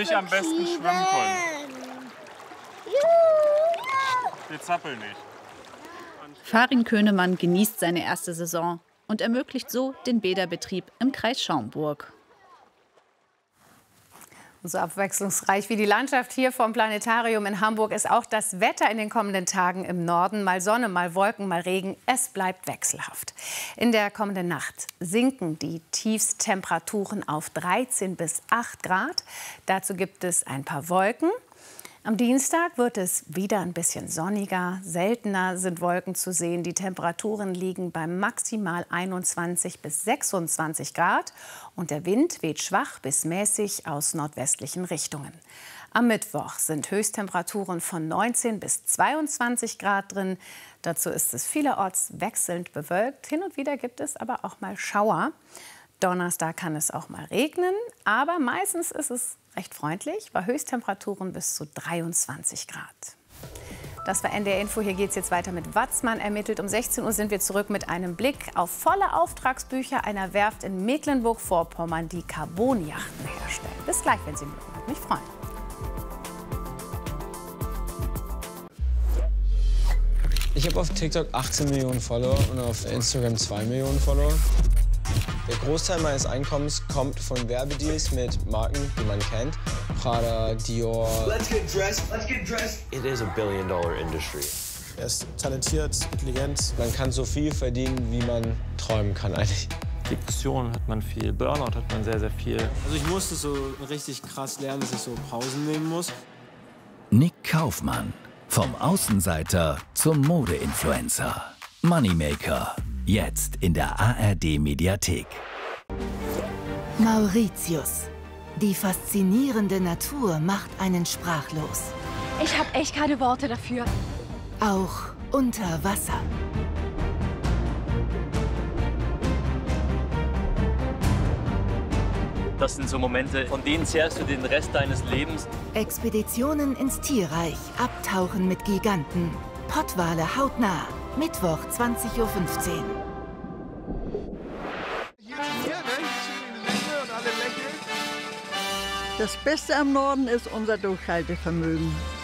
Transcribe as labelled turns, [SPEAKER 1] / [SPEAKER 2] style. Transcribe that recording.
[SPEAKER 1] dich am besten schwimmen können. Wir zappeln nicht.
[SPEAKER 2] Farin Könemann genießt seine erste Saison und ermöglicht so den Bäderbetrieb im Kreis Schaumburg.
[SPEAKER 3] So abwechslungsreich wie die Landschaft hier vom Planetarium in Hamburg ist auch das Wetter in den kommenden Tagen im Norden. Mal Sonne, mal Wolken, mal Regen. Es bleibt wechselhaft. In der kommenden Nacht sinken die Tiefsttemperaturen auf 13 bis 8 Grad. Dazu gibt es ein paar Wolken. Am Dienstag wird es wieder ein bisschen sonniger. Seltener sind Wolken zu sehen. Die Temperaturen liegen bei maximal 21 bis 26 Grad. Und der Wind weht schwach bis mäßig aus nordwestlichen Richtungen. Am Mittwoch sind Höchsttemperaturen von 19 bis 22 Grad drin. Dazu ist es vielerorts wechselnd bewölkt. Hin und wieder gibt es aber auch mal Schauer. Donnerstag kann es auch mal regnen, aber meistens ist es recht freundlich, bei Höchsttemperaturen bis zu 23 Grad. Das war NDR Info. Hier geht es jetzt weiter mit Watzmann ermittelt. Um 16 Uhr sind wir zurück mit einem Blick auf volle Auftragsbücher einer Werft in Mecklenburg-Vorpommern, die Carbonjachten herstellen. Bis gleich, wenn Sie mögen. Würde mich freuen.
[SPEAKER 4] Ich habe auf TikTok 18 Millionen Follower und auf Instagram 2 Millionen Follower. Der Großteil meines Einkommens kommt von Werbedeals mit Marken, die man kennt. Prada, Dior.
[SPEAKER 5] Let's get dressed. Let's get dressed. It is a billion-dollar industry.
[SPEAKER 4] Er ist talentiert, intelligent. Man kann so viel verdienen, wie man träumen kann eigentlich.
[SPEAKER 6] Diktion hat man viel, Burnout hat man sehr, sehr viel.
[SPEAKER 7] Also ich musste so richtig krass lernen, dass ich so Pausen nehmen muss.
[SPEAKER 8] Nick Kaufmann. Vom Außenseiter zum Mode-Influencer. Moneymaker. Jetzt in der ARD-Mediathek.
[SPEAKER 9] Mauritius. Die faszinierende Natur macht einen sprachlos.
[SPEAKER 10] Ich habe echt keine Worte dafür.
[SPEAKER 9] Auch unter Wasser.
[SPEAKER 11] Das sind so Momente, von denen zehrst du den Rest deines Lebens.
[SPEAKER 9] Expeditionen ins Tierreich, Abtauchen mit Giganten. Pottwale hautnah. Mittwoch, 20:15 Uhr.
[SPEAKER 12] Das Beste am Norden ist unser Durchhaltevermögen.